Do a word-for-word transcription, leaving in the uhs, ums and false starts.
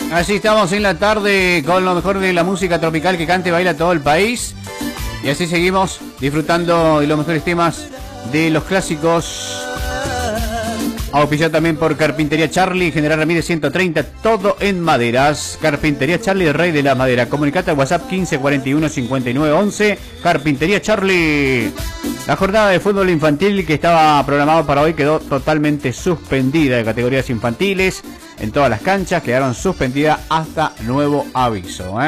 Así estamos en la tarde con lo mejor de la música tropical que cante y baila todo el país. Y así seguimos disfrutando de los mejores temas de los clásicos. Auspiciado también por Carpintería Charlie, General Ramírez ciento treinta, todo en maderas. Carpintería Charlie, el rey de la madera. Comunicate al WhatsApp quince cuarenta y uno cincuenta y nueve once. Carpintería Charlie. La jornada de fútbol infantil que estaba programado para hoy quedó totalmente suspendida de categorías infantiles. En todas las canchas quedaron suspendidas hasta nuevo aviso, ¿eh?